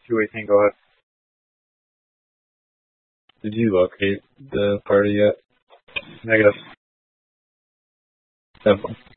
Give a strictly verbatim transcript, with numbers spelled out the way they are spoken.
two eighteen, go ahead. Did you locate the party yet? Negative. Definitely.